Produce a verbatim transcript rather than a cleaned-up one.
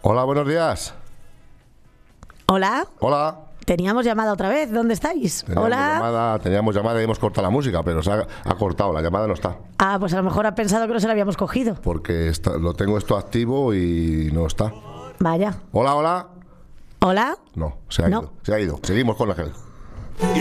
Hola, buenos días. Hola. Hola. Teníamos llamada otra vez. ¿Dónde estáis? Teníamos Hola. Llamada, teníamos llamada y hemos cortado la música, pero se ha, ha cortado, la llamada no está. Ah, pues a lo mejor ha pensado que no se la habíamos cogido. Porque está, lo tengo esto activo y no está. Vaya. Hola, hola. Hola. No, se ha No. ido. Se ha ido. Seguimos con Ángel.